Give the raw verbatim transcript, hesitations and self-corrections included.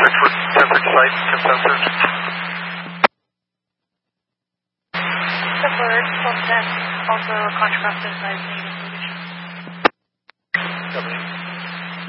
six foot ten six site, ten sensors. The bird, twelve ten, also contracted by negative.